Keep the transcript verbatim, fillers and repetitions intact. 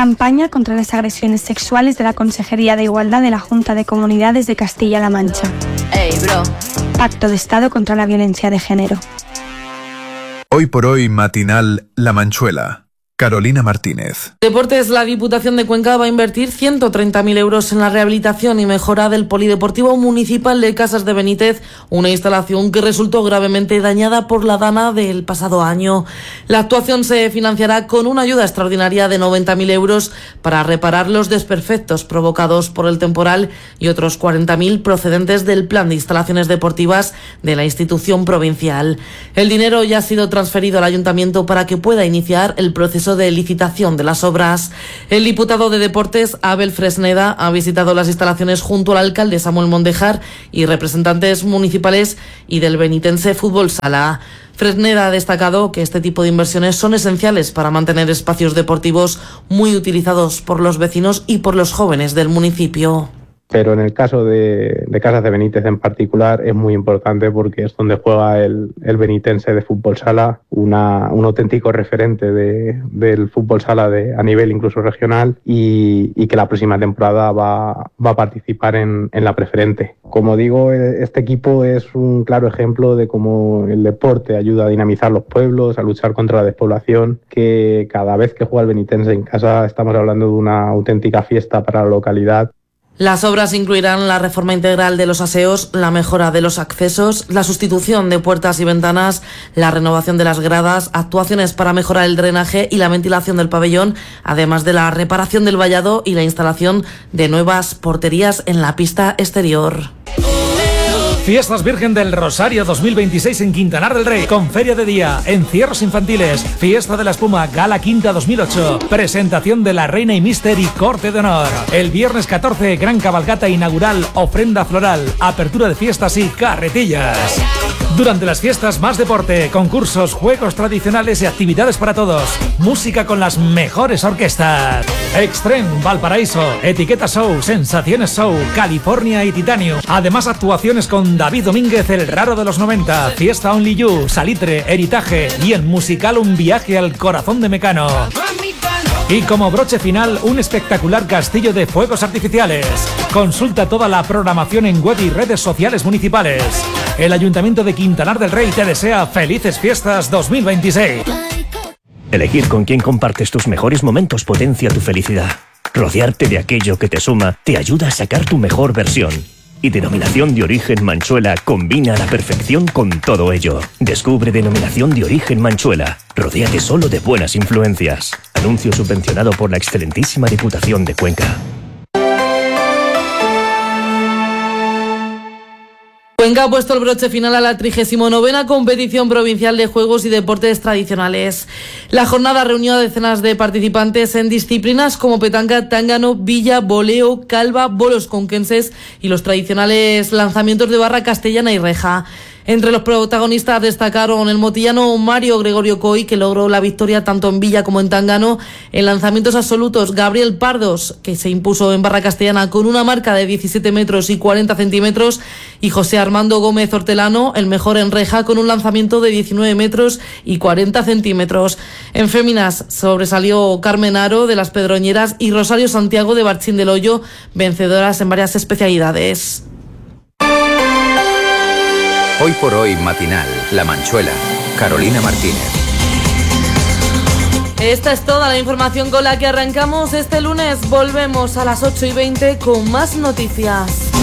Campaña contra las agresiones sexuales de la Consejería de Igualdad de la Junta de Comunidades de Castilla-La Mancha. Ey, bro. Pacto de Estado contra la violencia de género. Hoy por hoy matinal La Manchuela. Carolina Martínez. Deportes. La Diputación de Cuenca va a invertir ciento treinta mil euros en la rehabilitación y mejora del Polideportivo Municipal de Casas de Benítez, una instalación que resultó gravemente dañada por la dana del pasado año. La actuación se financiará con una ayuda extraordinaria de noventa mil euros para reparar los desperfectos provocados por el temporal y otros cuarenta mil procedentes del Plan de Instalaciones Deportivas de la institución provincial. El dinero ya ha sido transferido al Ayuntamiento para que pueda iniciar el proceso de licitación de las obras. El diputado de Deportes, Abel Fresneda, ha visitado las instalaciones junto al alcalde Samuel Mondejar y representantes municipales y del Benitense Fútbol Sala. Fresneda ha destacado que este tipo de inversiones son esenciales para mantener espacios deportivos muy utilizados por los vecinos y por los jóvenes del municipio. Pero en el caso de, de Casas de Benítez en particular es muy importante porque es donde juega el, el benitense de fútbol sala, una, un auténtico referente de, del fútbol sala de, a nivel incluso regional y, y que la próxima temporada va, va a participar en, en la preferente. Como digo, este equipo es un claro ejemplo de cómo el deporte ayuda a dinamizar los pueblos, a luchar contra la despoblación, que cada vez que juega el benitense en casa estamos hablando de una auténtica fiesta para la localidad. Las obras incluirán la reforma integral de los aseos, la mejora de los accesos, la sustitución de puertas y ventanas, la renovación de las gradas, actuaciones para mejorar el drenaje y la ventilación del pabellón, además de la reparación del vallado y la instalación de nuevas porterías en la pista exterior. Fiestas Virgen del Rosario dos mil veintiséis en Quintanar del Rey, con feria de día, encierros infantiles, fiesta de la espuma, gala quinta dos mil ocho, presentación de la Reina y Mister y corte de honor. El viernes catorce, gran cabalgata inaugural, ofrenda floral, apertura de fiestas y carretillas. Durante las fiestas, más deporte, concursos, juegos tradicionales y actividades para todos. Música con las mejores orquestas. Extreme, Valparaíso, Etiqueta Show, Sensaciones Show, California y Titanium. Además, actuaciones con David Domínguez, el raro de los noventa, Fiesta Only You, Salitre, Heritaje y el musical Un viaje al corazón de Mecano. Y como broche final, un espectacular castillo de fuegos artificiales. Consulta toda la programación en web y redes sociales municipales. El Ayuntamiento de Quintanar del Rey te desea felices fiestas dos mil veintiséis. Elegir con quién compartes tus mejores momentos potencia tu felicidad. Rodearte de aquello que te suma te ayuda a sacar tu mejor versión. Y Denominación de Origen Manchuela combina a la perfección con todo ello. Descubre Denominación de Origen Manchuela. Rodéate solo de buenas influencias. Anuncio subvencionado por la excelentísima Diputación de Cuenca. Cuenca ha puesto el broche final a la trigésima novena competición provincial de juegos y deportes tradicionales. La jornada reunió a decenas de participantes en disciplinas como petanca, tángano, villa, boleo, calva, bolos conquenses y los tradicionales lanzamientos de barra castellana y reja. Entre los protagonistas destacaron el motillano Mario Gregorio Coy, que logró la victoria tanto en villa como en tángano. En lanzamientos absolutos, Gabriel Pardos, que se impuso en barra castellana con una marca de diecisiete metros y cuarenta centímetros, y José Armando Gómez Hortelano, el mejor en reja, con un lanzamiento de diecinueve metros y cuarenta centímetros. En féminas sobresalió Carmen Aro, de las Pedroñeras, y Rosario Santiago, de Barchín del Hoyo, vencedoras en varias especialidades. Hoy por hoy matinal, La Manchuela, Carolina Martínez. Esta es toda la información con la que arrancamos este lunes. Volvemos a las ocho y veinte con más noticias.